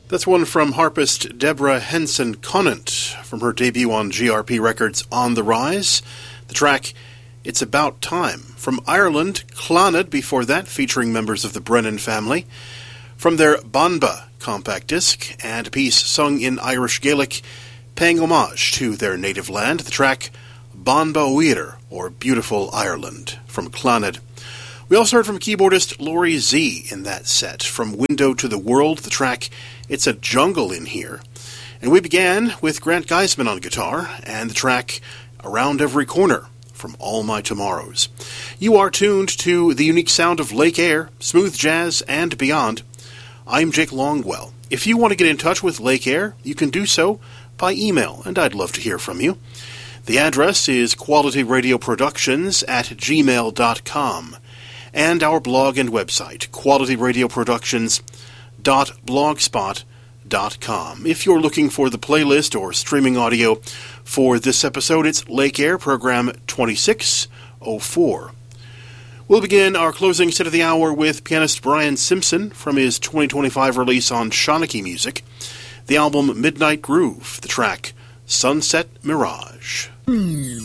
That's one from harpist Deborah Henson Conant from her debut on GRP Records, On the Rise. The track, It's About Time. From Ireland, Clannad before that, featuring members of the Brennan family. From their Banba compact disc, and a piece sung in Irish Gaelic, paying homage to their native land. The track, Banba Uir, or Beautiful Ireland, from Clannad. We also heard from keyboardist Laurie Z in that set. From Window to the World, the track, It's a Jungle in Here. And we began with Grant Geisman on guitar, and the track, Around Every Corner, from All My Tomorrows. You are tuned to the unique sound of Lake Air, smooth jazz, and beyond. I'm Jake Longwell. If you want to get in touch with Lake Air, you can do so by email, and I'd love to hear from you. The address is qualityradioproductions@gmail.com. And our blog and website, qualityradioproductions.blogspot.com. If you're looking for the playlist or streaming audio for this episode, it's Lake Air, program 2604. We'll begin our closing set of the hour with pianist Brian Simpson from his 2025 release on Shawnee Music, the album Midnight Groove, the track Sunset Mirage.